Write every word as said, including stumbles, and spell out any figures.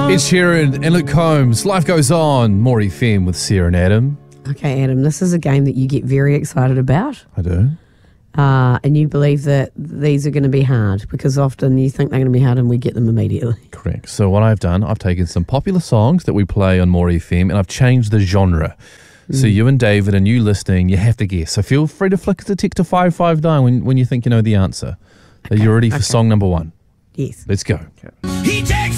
It's Sheeran and Luke Combs. Life goes on. More F M with Sarah and Adam. Okay, Adam, this is a game that you get very excited about. I do. Uh, and you believe that these are going to be hard because often you think they're going to be hard and we get them immediately. Correct. So what I've done, I've taken some popular songs that we play on More F M and I've changed the genre. So you and David and you listening, you have to guess. So feel free to flick the tick to five five nine when, when you think you know the answer. Okay. Are you ready for okay. song number one? Yes. Let's go. He takes